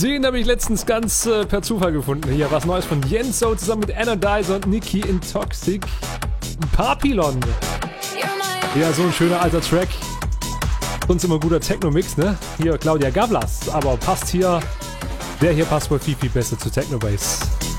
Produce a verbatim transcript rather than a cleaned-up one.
Den habe ich letztens ganz äh, per Zufall gefunden. Hier was Neues von Yenso zusammen mit Anodize und Nicki in Toxic. Papillon. Ja, so ein schöner alter Track. Sonst immer guter Techno-Mix, ne? Hier Claudia Gavlas. Aber passt hier, der hier passt wohl viel, viel besser zu Techno-Bass.